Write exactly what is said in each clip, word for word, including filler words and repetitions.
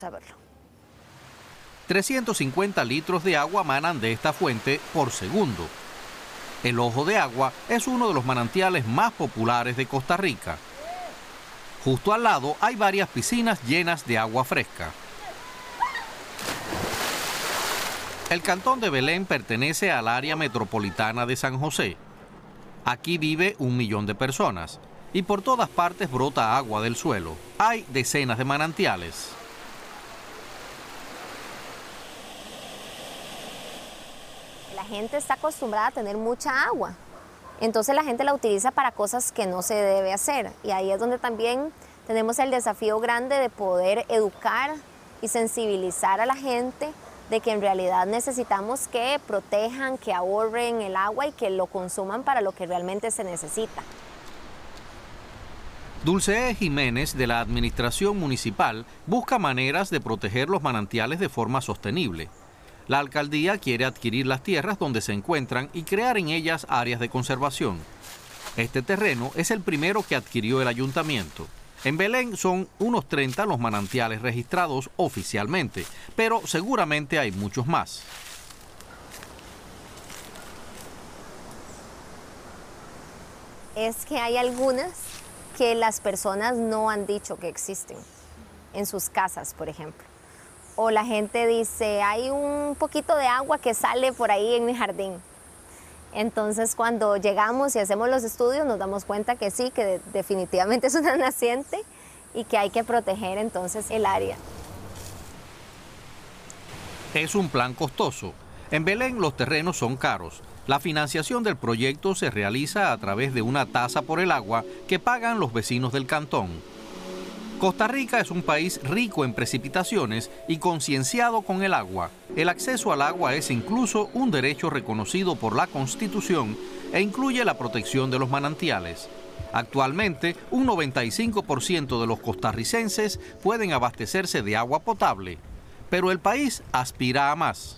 Saberlo. trescientos cincuenta litros de agua manan de esta fuente por segundo. El Ojo de Agua es uno de los manantiales más populares de Costa Rica. Justo al lado hay varias piscinas llenas de agua fresca. El cantón de Belén pertenece al área metropolitana de San José. Aquí vive un millón de personas y por todas partes brota agua del suelo. Hay decenas de manantiales. La gente está acostumbrada a tener mucha agua, entonces la gente la utiliza para cosas que no se debe hacer, y ahí es donde también tenemos el desafío grande de poder educar y sensibilizar a la gente de que en realidad necesitamos que protejan, que ahorren el agua y que lo consuman para lo que realmente se necesita. Dulce E. Jiménez, de la Administración Municipal, busca maneras de proteger los manantiales de forma sostenible. La alcaldía quiere adquirir las tierras donde se encuentran y crear en ellas áreas de conservación. Este terreno es el primero que adquirió el ayuntamiento. En Belén son unos treinta los manantiales registrados oficialmente, pero seguramente hay muchos más. Es que hay algunas que las personas no han dicho que existen, en sus casas, por ejemplo. O la gente dice, hay un poquito de agua que sale por ahí en mi jardín. Entonces, cuando llegamos y hacemos los estudios, nos damos cuenta que sí, que de, definitivamente es una naciente y que hay que proteger entonces el área. Es un plan costoso. En Belén los terrenos son caros. La financiación del proyecto se realiza a través de una tasa por el agua que pagan los vecinos del cantón. Costa Rica es un país rico en precipitaciones y concienciado con el agua. El acceso al agua es incluso un derecho reconocido por la Constitución e incluye la protección de los manantiales. Actualmente, un noventa y cinco por ciento de los costarricenses pueden abastecerse de agua potable, pero el país aspira a más.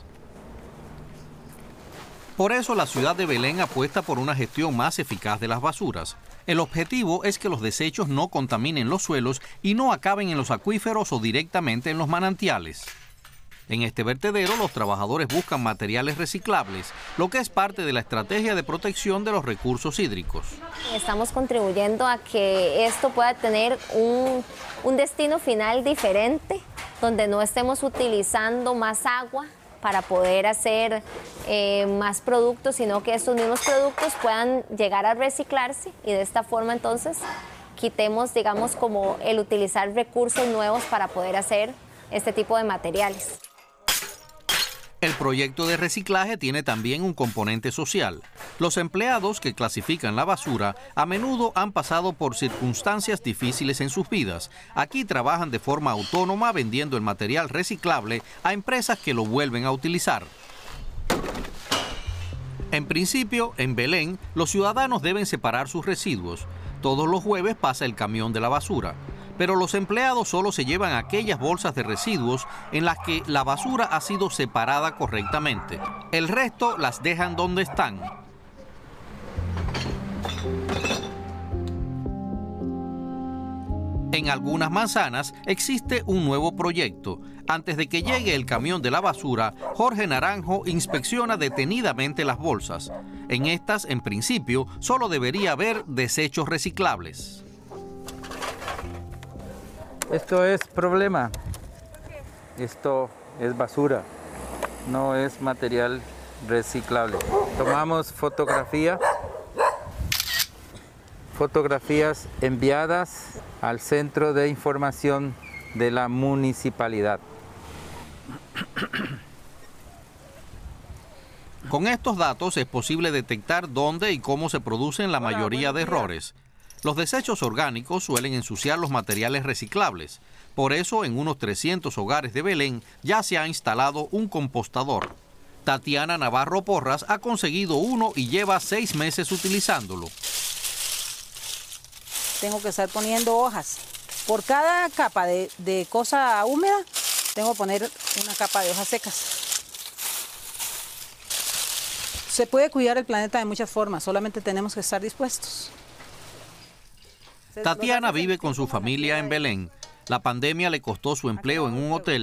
Por eso la ciudad de Belén apuesta por una gestión más eficaz de las basuras. El objetivo es que los desechos no contaminen los suelos y no acaben en los acuíferos o directamente en los manantiales. En este vertedero los trabajadores buscan materiales reciclables, lo que es parte de la estrategia de protección de los recursos hídricos. Estamos contribuyendo a que esto pueda tener un, un destino final diferente, donde no estemos utilizando más agua para poder hacer eh, más productos, sino que estos mismos productos puedan llegar a reciclarse y de esta forma entonces quitemos, digamos, como el utilizar recursos nuevos para poder hacer este tipo de materiales. El proyecto de reciclaje tiene también un componente social. Los empleados que clasifican la basura a menudo han pasado por circunstancias difíciles en sus vidas. Aquí trabajan de forma autónoma vendiendo el material reciclable a empresas que lo vuelven a utilizar. En principio, en Belén, los ciudadanos deben separar sus residuos. Todos los jueves pasa el camión de la basura. Pero los empleados solo se llevan aquellas bolsas de residuos en las que la basura ha sido separada correctamente. El resto las dejan donde están. En algunas manzanas existe un nuevo proyecto. Antes de que llegue el camión de la basura, Jorge Naranjo inspecciona detenidamente las bolsas. En estas, en principio, solo debería haber desechos reciclables. Esto es problema. Esto es basura, no es material reciclable. Tomamos fotografía, fotografías enviadas al Centro de Información de la Municipalidad. Con estos datos es posible detectar dónde y cómo se producen la mayoría de errores. Los desechos orgánicos suelen ensuciar los materiales reciclables. Por eso, en unos trescientos hogares de Belén ya se ha instalado un compostador. Tatiana Navarro Porras ha conseguido uno y lleva seis meses utilizándolo. Tengo que estar poniendo hojas. Por cada capa de, de cosa húmeda, tengo que poner una capa de hojas secas. Se puede cuidar el planeta de muchas formas, solamente tenemos que estar dispuestos. Tatiana vive con su familia en Belén. La pandemia le costó su empleo en un hotel